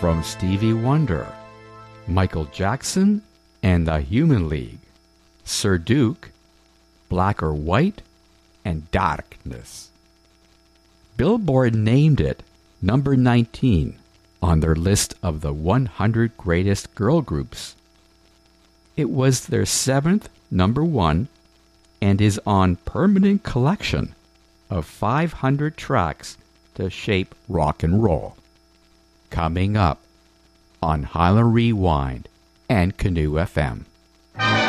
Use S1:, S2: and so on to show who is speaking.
S1: from Stevie Wonder, Michael Jackson and the Human League, Sir Duke, Black or White, and Darkness. Billboard named it number 19 on their list of the 100 greatest girl groups. It was their 7th number 1 and is on permanent collection of 500 tracks to shape rock and roll. Coming up on Highland Rewind and Canoe FM.